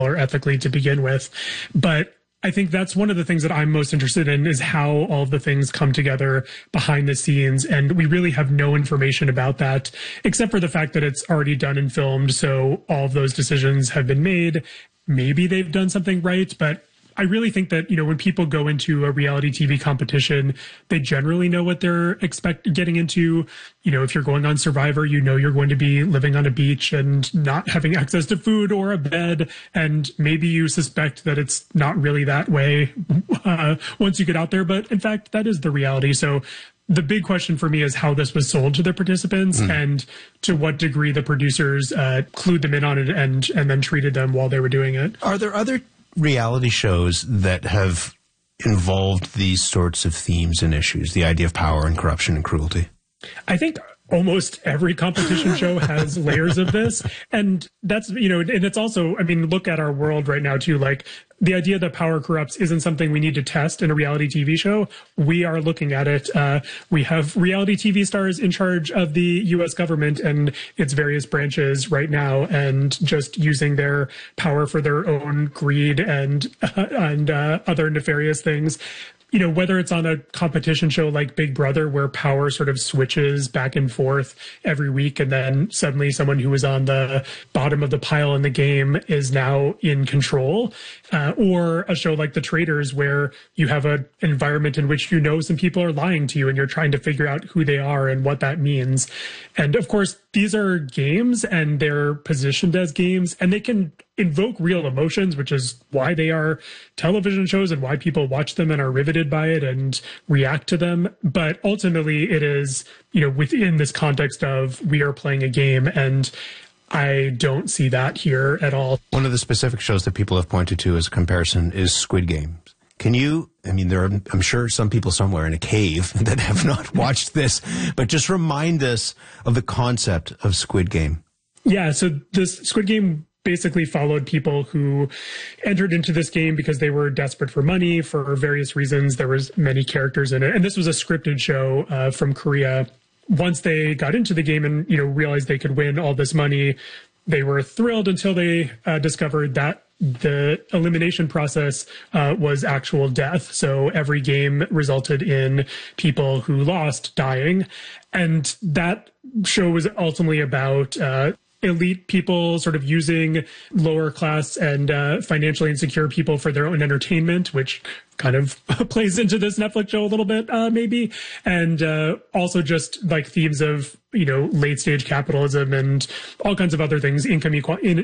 or ethically to begin with. But I think that's one of the things that I'm most interested in, is how all of the things come together behind the scenes. And we really have no information about that, except for the fact that it's already done and filmed. So all of those decisions have been made. Maybe they've done something right, but I really think that, when people go into a reality TV competition, they generally know what they're getting into. If you're going on Survivor, you're going to be living on a beach and not having access to food or a bed. And maybe you suspect that it's not really that way once you get out there. But in fact, that is the reality. So the big question for me is how this was sold to the participants and to what degree the producers clued them in on it and then treated them while they were doing it. Are there other reality shows that have involved these sorts of themes and issues, the idea of power and corruption and cruelty? I think almost every competition show has layers of this. And that's, and it's also, look at our world right now too. Like, the idea that power corrupts isn't something we need to test in a reality TV show. We are looking at it. We have reality TV stars in charge of the U.S. government and its various branches right now, and just using their power for their own greed and other nefarious things. Whether it's on a competition show like Big Brother, where power sort of switches back and forth every week, and then suddenly someone who was on the bottom of the pile in the game is now in control, or a show like The Traitors, where you have an environment in which some people are lying to you and you're trying to figure out who they are and what that means. And of course, these are games and they're positioned as games, and they can invoke real emotions, which is why they are television shows and why people watch them and are riveted by it and react to them. But ultimately it is, within this context of we are playing a game, and I don't see that here at all. One of the specific shows that people have pointed to as a comparison is Squid Game. Can you, there are, I'm sure, some people somewhere in a cave that have not watched this, but just remind us of the concept of Squid Game. Yeah, so this Squid Game basically followed people who entered into this game because they were desperate for money for various reasons. There was many characters in it, and this was a scripted show from Korea. Once they got into the game and realized they could win all this money, they were thrilled until they discovered that the elimination process was actual death. So every game resulted in people who lost dying. And that show was ultimately about elite people sort of using lower class and financially insecure people for their own entertainment, which kind of plays into this Netflix show a little bit, maybe. And also just like themes of, late stage capitalism and all kinds of other things, income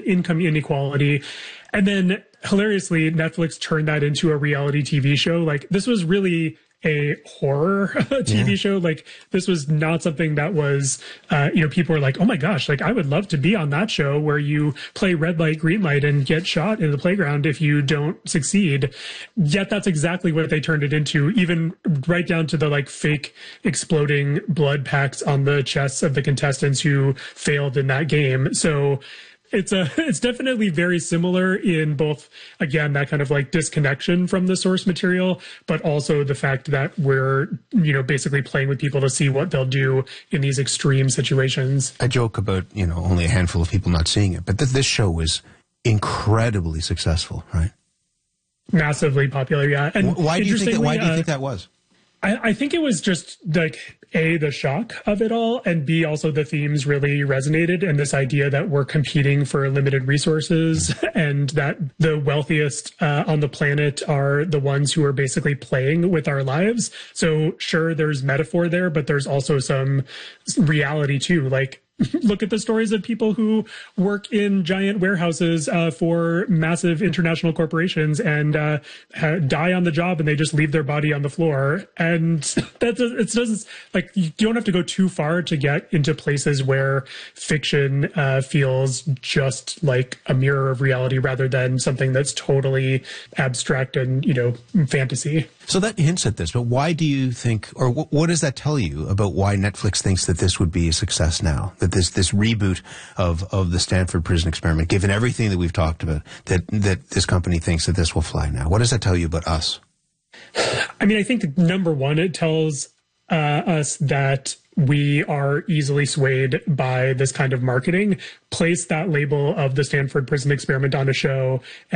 inequality. And then hilariously, Netflix turned that into a reality TV show. Like, this was really a horror TV show. Like, this was not something that was, people were like, oh my gosh, like, I would love to be on that show where you play red light, green light and get shot in the playground if you don't succeed. Yet that's exactly what they turned it into, even right down to the like fake exploding blood packs on the chests of the contestants who failed in that game. So it's definitely very similar in both, again, that kind of like disconnection from the source material, but also the fact that we're, basically playing with people to see what they'll do in these extreme situations. I joke about, only a handful of people not seeing it, but this show was incredibly successful, right? Massively popular, yeah. And why do you think that was? I think it was just like, A, the shock of it all, and B, also the themes really resonated, and this idea that we're competing for limited resources and that the wealthiest on the planet are the ones who are basically playing with our lives. So sure, there's metaphor there, but there's also some reality too. Like, look at the stories of people who work in giant warehouses for massive international corporations and die on the job, and they just leave their body on the floor. And it doesn't, like, you don't have to go too far to get into places where fiction feels just like a mirror of reality rather than something that's totally abstract and, fantasy. So that hints at this, but why do you think, or what does that tell you about why Netflix thinks that this would be a success now? That this reboot of the Stanford Prison Experiment, given everything that we've talked about, that this company thinks that this will fly now? What does that tell you about us? I think number one, it tells us that we are easily swayed by this kind of marketing, place that label of the Stanford Prison Experiment on a show,